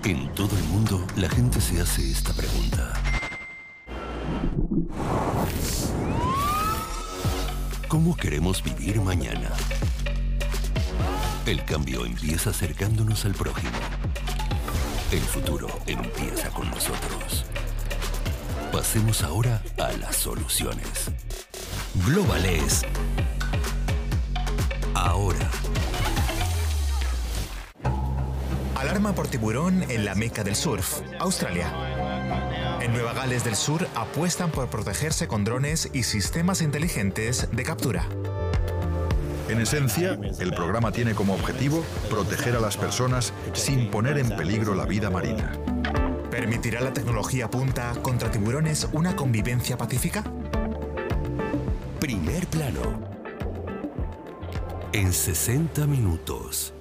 En todo el mundo, la gente se hace esta pregunta. ¿Cómo queremos vivir mañana? El cambio empieza acercándonos al prójimo. El futuro empieza con nosotros. Pasemos ahora a las soluciones. Globales. Ahora. Alarma por tiburón en la meca del surf, Australia. En Nueva Gales del Sur apuestan por protegerse con drones y sistemas inteligentes de captura. En esencia, el programa tiene como objetivo proteger a las personas sin poner en peligro la vida marina. ¿Permitirá la tecnología punta contra tiburones una convivencia pacífica? Primer plano. En 60 minutos.